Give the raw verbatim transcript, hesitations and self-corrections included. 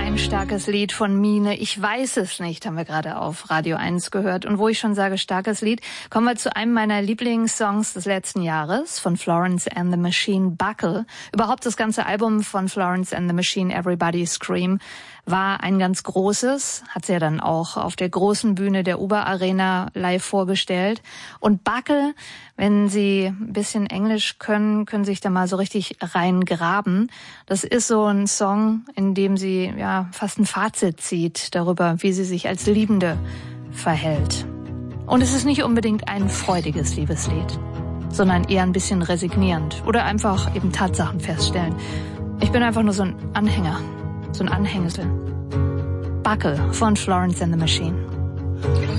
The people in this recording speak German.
Ein starkes Lied von Mine. Ich weiß es nicht, haben wir gerade auf Radio eins gehört. Und wo ich schon sage, starkes Lied, kommen wir zu einem meiner Lieblingssongs des letzten Jahres von Florence and the Machine, Buckle. Überhaupt das ganze Album von Florence and the Machine, Everybody Scream, war ein ganz großes, hat sie ja dann auch auf der großen Bühne der Uber Arena live vorgestellt. Und Buckle, wenn Sie ein bisschen Englisch können, können Sie sich da mal so richtig reingraben. Das ist so ein Song, in dem sie ja fast ein Fazit zieht darüber, wie sie sich als Liebende verhält. Und es ist nicht unbedingt ein freudiges Liebeslied, sondern eher ein bisschen resignierend oder einfach eben Tatsachen feststellen. Ich bin einfach nur so ein Anhänger. So ein Anhängsel. Buckle von Florence and the Machine.